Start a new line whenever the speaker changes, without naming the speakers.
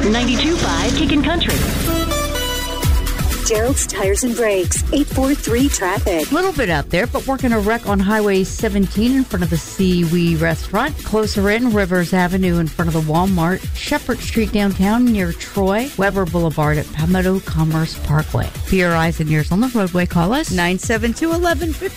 92.5 Kickin' Country.
Gerald's Tires and Brakes, 843 traffic.
A little bit out there, but working a wreck on Highway 17 in front of the Seawee Restaurant. Closer in, Rivers Avenue in front of the Walmart. Shepherd Street downtown near Troy. Weber Boulevard at Palmetto Commerce Parkway. For your eyes and ears on the roadway, call us
972-1150.